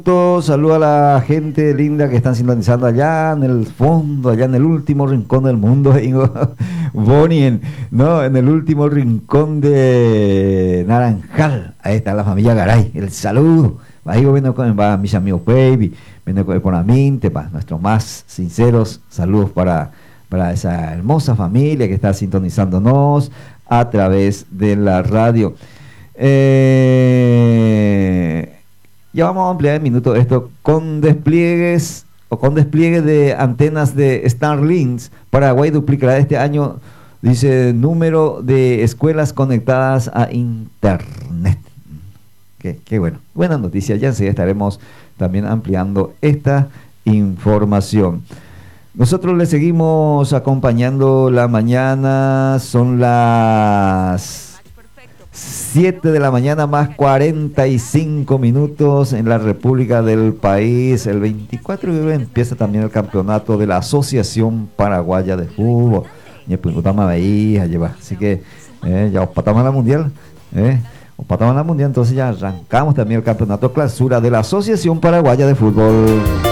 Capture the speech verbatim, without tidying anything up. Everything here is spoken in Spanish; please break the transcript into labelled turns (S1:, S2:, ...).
S1: Saludo a la gente linda que están sintonizando allá en el fondo, allá en el último rincón del mundo, Bonnie, en, ¿no? En el último rincón de Naranjal. Ahí está la familia Garay, el saludo. Ahí vengo con va, mis amigos Baby, vengo con, con Aminte, pa, nuestros más sinceros saludos para, para esa hermosa familia que está sintonizándonos a través de la radio. Eh... Ya vamos a ampliar el minuto esto con despliegues o con despliegue de antenas de Starlink. Paraguay duplicará este año, dice, número de escuelas conectadas a internet. Qué, qué bueno, buena noticia. Ya enseguida estaremos también ampliando esta información. Nosotros le seguimos acompañando la mañana, son las siete de la mañana más cuarenta y cinco minutos en la República del país. El veinticuatro de julio empieza también el campeonato de la Asociación Paraguaya de Fútbol. Así que eh, ya os patamos a la mundial. Eh, os patamos a la mundial, entonces ya arrancamos también el campeonato clausura de la Asociación Paraguaya de Fútbol.